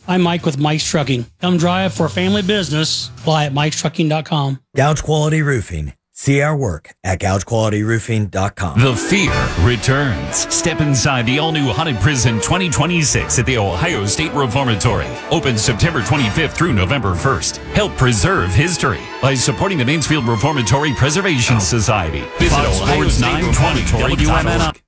I'm Mike with Mike's Trucking. Come drive for a family business. Apply at Mike'sTrucking.com. Gouge Quality Roofing. See our work at GougeQualityRoofing.com. The fear returns. Step inside the all-new Haunted Prison 2026 at the Ohio State Reformatory. Open September 25th through November 1st. Help preserve history by supporting the Mansfield Reformatory Preservation Society. Visit Ohio State Reformatory WMNI.